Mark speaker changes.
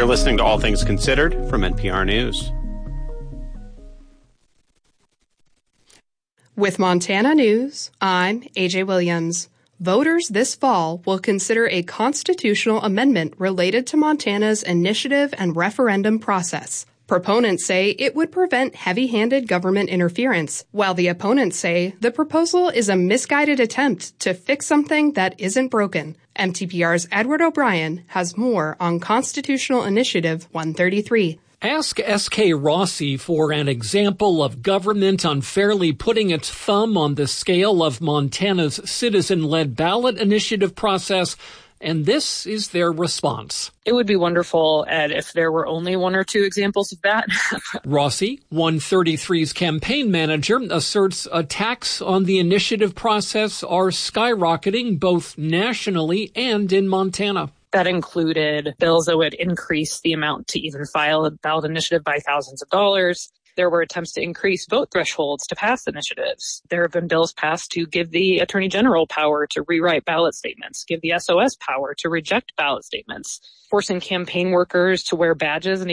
Speaker 1: You're listening to All Things Considered from NPR News.
Speaker 2: With Montana News, I'm AJ Williams. Voters this fall will consider a constitutional amendment related to Montana's initiative and referendum process. Proponents say it would prevent heavy-handed government interference, while the opponents say the proposal is a misguided attempt to fix something that isn't broken. MTPR's Edward O'Brien has more on Constitutional Initiative 133.
Speaker 3: Ask S.K. Rossi for an example of government unfairly putting its thumb on the scale of Montana's citizen-led ballot initiative process, and this is their response.
Speaker 4: It would be wonderful, Ed, if there were only one or two examples of that.
Speaker 3: Rossi, 133's campaign manager, asserts attacks on the initiative process are skyrocketing both nationally and in Montana.
Speaker 4: That included bills that would increase the amount to even file a ballot initiative by thousands of dollars. There were attempts to increase vote thresholds to pass initiatives. There have been bills passed to give the Attorney General power to rewrite ballot statements, give the SOS power to reject ballot statements, forcing campaign workers to wear badges and